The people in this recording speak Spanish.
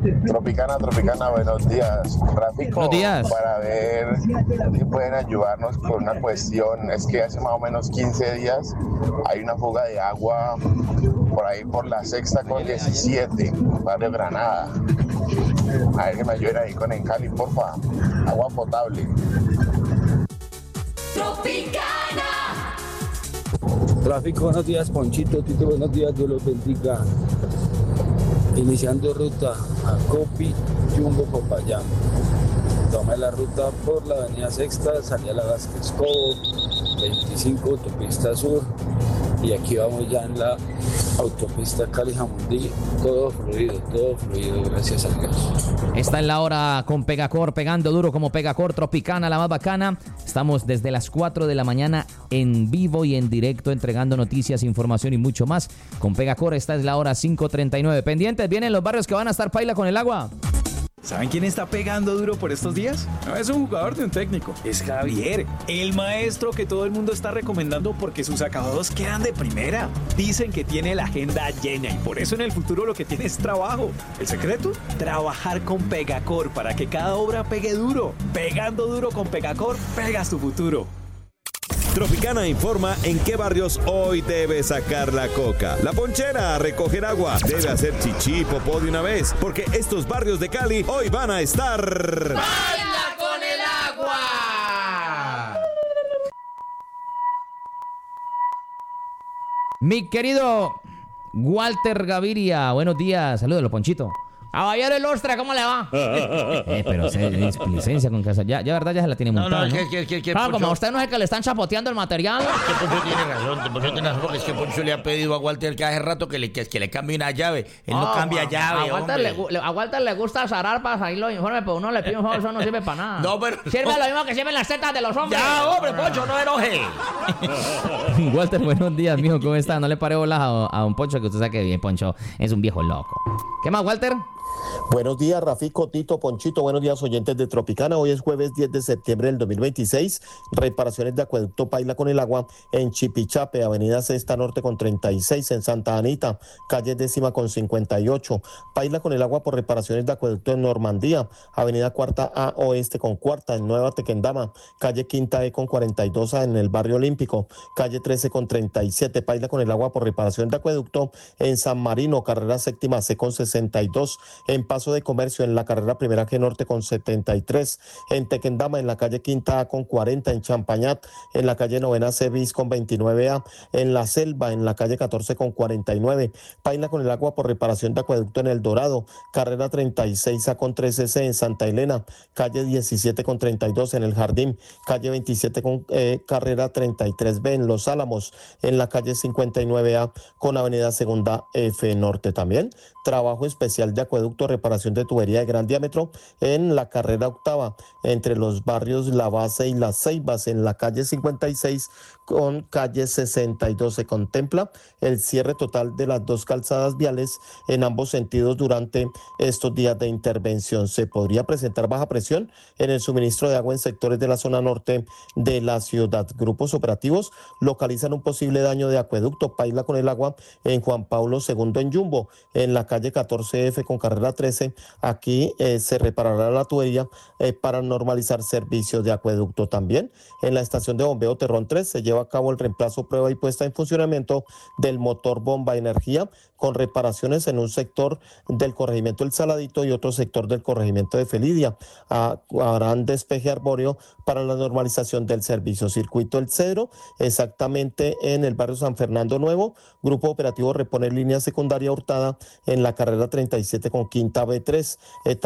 Tropicana, buenos días. Tráfico, Buenos días. para ver si pueden ayudarnos con una cuestión. Es que hace más o menos 15 días hay una fuga de agua por ahí por la Sexta con 17, barrio Granada. A ver que me ayuden ahí con Encali, porfa. Agua potable. Tropicana. Tráfico, buenos días, Ponchito, Tito, buenos días, Dios los bendiga. Iniciando ruta a Copi, Jumbo, Popayán. Tomé la ruta por la avenida Sexta, salí a la Vázquez Cobo, 25, autopista sur. Y aquí vamos ya en la autopista Cali-Jamundí, todo fluido, gracias a Dios. Está en la hora con Pegacor, pegando duro como Pegacor, Tropicana, la más bacana. Estamos desde las 4 de la mañana en vivo y en directo entregando noticias, información y mucho más. Con Pegacor, esta es la hora 5:39. Pendientes, vienen los barrios que van a estar paila con el agua. ¿Saben quién está pegando duro por estos días? No es un jugador de un técnico, es Javier, el maestro que todo el mundo está recomendando porque sus acabados quedan de primera. Dicen que tiene la agenda llena y por eso en el futuro lo que tiene es trabajo. ¿El secreto? Trabajar con Pegacor para que cada obra pegue duro. Pegando duro con Pegacor, pegas tu futuro. Tropicana informa en qué barrios hoy debe sacar la coca. La ponchera a recoger agua. Debe hacer chichi, popó de una vez, porque estos barrios de Cali hoy van a estar... ¡Baila con el agua! Mi querido Walter Gaviria, buenos días. Saludos, Ponchito. Caballero Ilustre, ¿cómo le va? Pero licencia con casa. Ya, verdad, ya se la tiene montada, ¿no? Claro, como a usted no es el que le están chapoteando el material. Que Poncho tiene razón, Poncho tiene razón, porque es que Poncho le ha pedido a Walter que hace rato que le cambie una llave. Él no cambia llave, a Walter le gusta zarar para salir los informes, pero uno le pide un favor, eso no sirve para nada. No, pero... Sirve lo mismo que sirven las tetas de los hombres. Ya, hombre, Poncho, no enoje. Walter, buenos días, mijo, ¿cómo está? No le pare bolas a don Poncho, que usted sabe que bien, Poncho es un viejo loco. ¿Qué más, Walter? Buenos días, Rafico, Tito, Ponchito, buenos días, oyentes de Tropicana. Hoy es jueves 10 de septiembre del 2026. Reparaciones de acueducto Paila con el agua en Chipichape, avenida Sexta Norte con 36, en Santa Anita, calle 10ª con 58. Paila con el agua por reparaciones de acueducto en Normandía, avenida Cuarta A Oeste con Cuarta, en Nueva Tequendama, calle Quinta E con 42 en el barrio Olímpico, calle 13 con 37. Paila con el agua por reparación de acueducto en San Marino, carrera séptima C con 62. En Paso de Comercio, en la carrera Primera G Norte con 73, en Tequendama, en la calle Quinta A con 40, en Champañat, en la calle Novena C bis con 29A, en La Selva, en la calle 14 con 49, Paila con el agua por reparación de acueducto en El Dorado, carrera 36A con 13C, en Santa Elena, calle 17 con 32, en El Jardín, calle 27 con carrera 33B, en Los Álamos, en la calle 59A con avenida Segunda F Norte también. Trabajo especial de acueducto, reparación de tubería de gran diámetro en la carrera octava, entre los barrios La Base y Las Ceibas, en la calle 56 con calle 62. Se contempla el cierre total de las dos calzadas viales en ambos sentidos durante estos días de intervención. Se podría presentar baja presión en el suministro de agua en sectores de la zona norte de la ciudad. Grupos operativos localizan un posible daño de acueducto Paila con el agua en Juan Pablo II en Jumbo, en la calle 14F con carrera 13. Aquí se reparará la tubería para normalizar servicios de acueducto. También en la estación de bombeo Terrón 3 se lleva a cabo el reemplazo, prueba y puesta en funcionamiento del motor bomba energía, con reparaciones en un sector del corregimiento El Saladito y otro sector del corregimiento de Felidia. Harán despeje arbóreo para la normalización del servicio. Circuito El Cedro, exactamente en el barrio San Fernando Nuevo. Grupo operativo repone línea secundaria Hurtada en la carrera 37 con quinta B3.